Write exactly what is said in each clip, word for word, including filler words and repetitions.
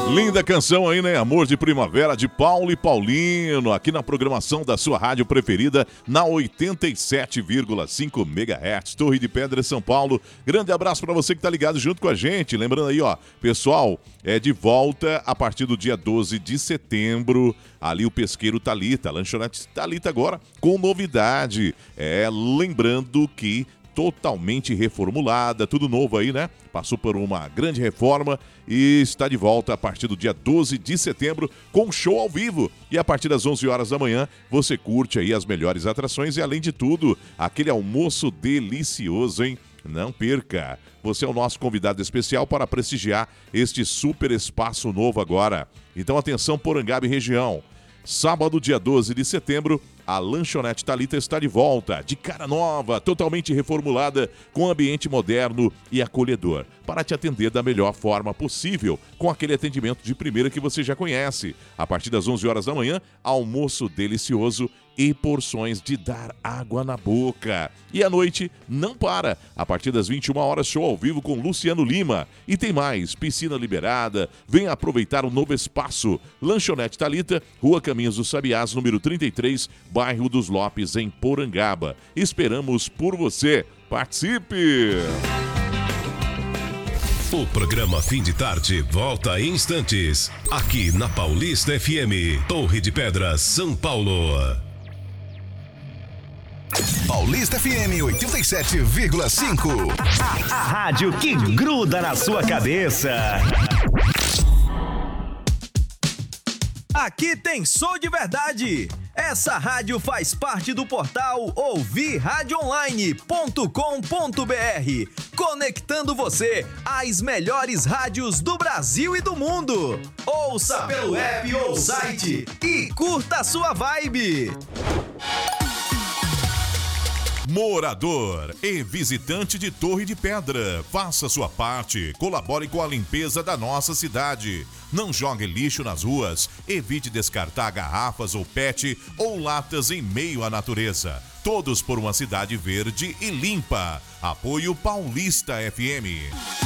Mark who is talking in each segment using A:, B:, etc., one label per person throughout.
A: Linda canção aí, né? Amor de Primavera, de Paulo e Paulino, aqui na programação da sua rádio preferida, na oitenta e sete vírgula cinco megahertz, Torre de Pedra, São Paulo. Grande abraço para você que tá ligado junto com a gente. Lembrando aí, ó, pessoal, é de volta a partir do dia doze de setembro, ali o Pesqueiro Thalita, a lanchonete Thalita agora com novidade. É, lembrando que totalmente reformulada, tudo novo aí, né? Passou por uma grande reforma e está de volta a partir do dia doze de setembro com show ao vivo. E a partir das onze horas da manhã você curte aí as melhores atrações e, além de tudo, aquele almoço delicioso, hein? Não perca! Você é o nosso convidado especial para prestigiar este super espaço novo agora. Então atenção, Porangaba e região. Sábado, dia doze de setembro, a lanchonete Thalita está de volta, de cara nova, totalmente reformulada, com ambiente moderno e acolhedor, para te atender da melhor forma possível, com aquele atendimento de primeira que você já conhece. A partir das onze horas da manhã, almoço delicioso e porções de dar água na boca. E à noite não para. A partir das vinte e uma horas, show ao vivo com Luciano Lima. E tem mais, piscina liberada. Venha aproveitar o novo espaço. Lanchonete Thalita, Rua Caminhos dos Sabiás, número trinta e três, bairro dos Lopes, em Porangaba. Esperamos por você. Participe!
B: O programa Fim de Tarde volta em instantes, aqui na Paulista F M, Torre de Pedras, São Paulo.
C: Paulista F M oitenta e sete vírgula cinco.
D: A rádio que gruda na sua cabeça. Aqui tem som de verdade. Essa rádio faz parte do portal ouvir rádio online ponto com ponto br, conectando você às melhores rádios do Brasil e do mundo. Ouça pelo app ou site e curta a sua vibe.
A: Morador e visitante de Torre de Pedra, faça sua parte, colabore com a limpeza da nossa cidade. Não jogue lixo nas ruas, evite descartar garrafas ou pet ou latas em meio à natureza. Todos por uma cidade verde e limpa. Apoio Paulista F M.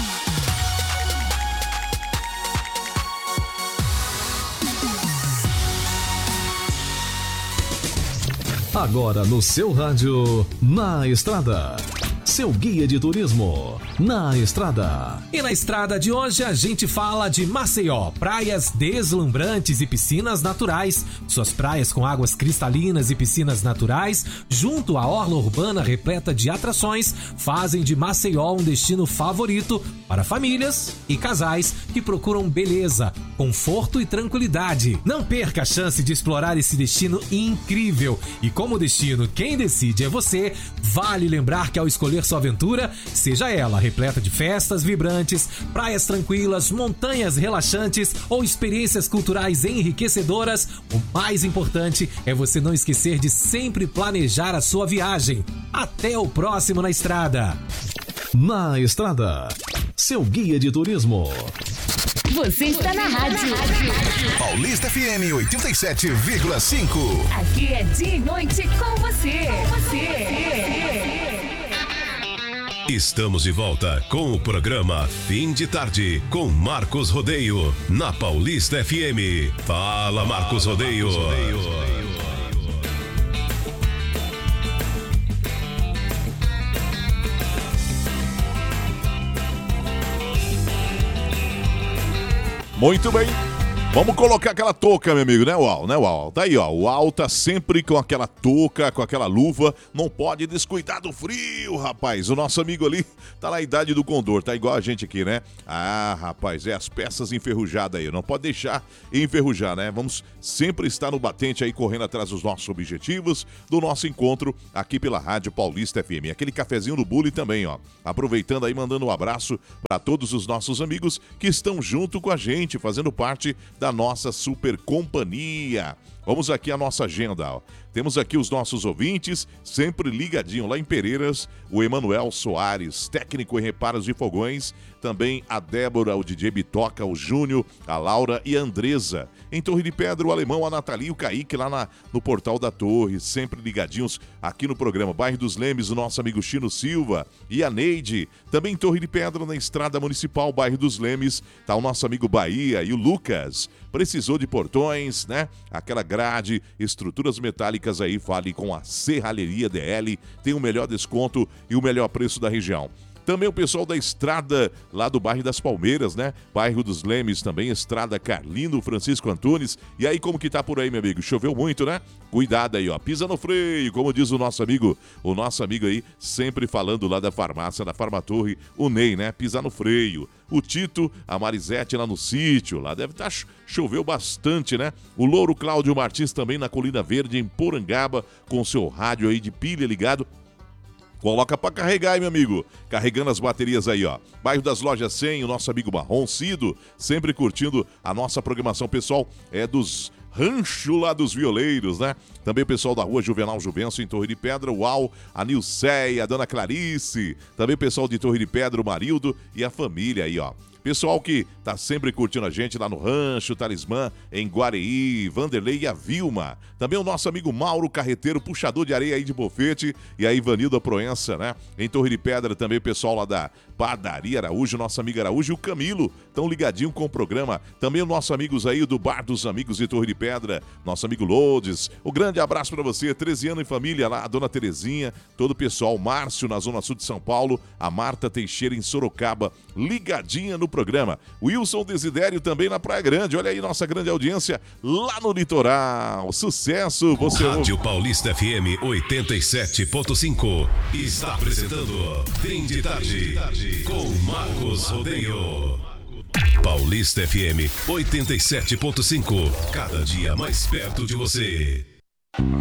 E: Agora no seu rádio, Na Estrada. Seu guia de turismo, Na Estrada.
F: E na estrada de hoje a gente fala de Maceió, praias deslumbrantes e piscinas naturais. Suas praias com águas cristalinas e piscinas naturais, junto à orla urbana repleta de atrações, fazem de Maceió um destino favorito para famílias e casais que procuram beleza, conforto e tranquilidade. Não perca a chance de explorar esse destino incrível. E como destino quem decide é você, vale lembrar que ao escolher sua aventura, seja ela repleta de festas vibrantes, praias tranquilas, montanhas relaxantes ou experiências culturais enriquecedoras, o mais importante é você não esquecer de sempre planejar a sua viagem. Até o próximo Na Estrada.
E: Na Estrada, seu guia de turismo.
G: Você está na rádio.
C: Paulista F M oitenta e sete vírgula cinco.
G: Aqui é dia e noite com você. Com você.
B: Estamos de volta com o programa Fim de Tarde com Marcos Rodeio na Paulista F M. Fala, Marcos Rodeio.
A: Muito bem. Vamos colocar aquela touca, meu amigo, né, Uau? Né, Uau? Tá aí, ó. O Uau tá sempre com aquela touca, com aquela luva. Não pode descuidar do frio, rapaz. O nosso amigo ali tá na idade do condor. Tá igual a gente aqui, né? Ah, rapaz, é as peças enferrujadas aí. Não pode deixar enferrujar, né? Vamos sempre estar no batente aí, correndo atrás dos nossos objetivos, do nosso encontro aqui pela Rádio Paulista F M. Aquele cafezinho do Bully também, ó. Aproveitando aí, mandando um abraço para todos os nossos amigos que estão junto com a gente, fazendo parte da nossa super companhia. Vamos aqui à nossa agenda, ó. Temos aqui os nossos ouvintes, sempre ligadinho lá em Pereiras, o Emanuel Soares, técnico em reparos de fogões, também a Débora, o D J Bitoca, o Júnior, a Laura e a Andresa. Em Torre de Pedra, o Alemão, a Nathalie e o Kaique lá na, no Portal da Torre, sempre ligadinhos aqui no programa. Bairro dos Lemes, o nosso amigo Chino Silva e a Neide. Também em Torre de Pedra, na Estrada Municipal, bairro dos Lemes, tá o nosso amigo Bahia e o Lucas. Precisou de portões, né? Aquela grade, estruturas metálicas aí, fale com a Serralheria D L, tem o melhor desconto e o melhor preço da região. Também o pessoal da estrada lá do bairro das Palmeiras, né? Bairro dos Lemes também, estrada Carlino Francisco Antunes. E aí, como que tá por aí, meu amigo? Choveu muito, né? Cuidado aí, ó. Pisa no freio, como diz o nosso amigo, o nosso amigo aí, sempre falando lá da farmácia, da Farmatorre, o Ney, né? Pisar no freio. O Tito, a Marisete lá no sítio, lá deve estar, tá, choveu bastante, né? O Louro Cláudio Martins também na Colina Verde, em Porangaba, com seu rádio aí de pilha ligado. Coloca pra carregar aí, meu amigo. Carregando as baterias aí, ó. Bairro das Lojas cem, o nosso amigo Marrom Cido, sempre curtindo a nossa programação, pessoal. É dos Rancho lá dos Violeiros, né? Também o pessoal da rua Juvenal Juvencio, em Torre de Pedra, o Al, a Nilceia, a Dona Clarice. Também o pessoal de Torre de Pedra, o Marildo e a família aí, ó. Pessoal que tá sempre curtindo a gente lá no Rancho Talismã, em Guareí, Vanderlei e a Vilma. Também o nosso amigo Mauro Carreteiro, puxador de areia aí de Bofete, e a Ivanilda Proença, né? Em Torre de Pedra também o pessoal lá da Padaria Araújo, nosso amigo Araújo e o Camilo, tão ligadinho com o programa. Também os nossos amigos aí do Bar dos Amigos de Torre de Pedra, nosso amigo Lodes. Um grande abraço pra você, treze anos em família lá, a Dona Terezinha, todo o pessoal, Márcio na Zona Sul de São Paulo, a Marta Teixeira em Sorocaba, ligadinha no programa. Wilson Desidério também na Praia Grande. Olha aí nossa grande audiência lá no litoral. Sucesso, você
B: Rádio ouve... Paulista F M oitenta e sete ponto cinco está apresentando Fim de Tarde com Marcos Rodeio. Paulista F M oitenta e sete ponto cinco, cada dia mais perto de você.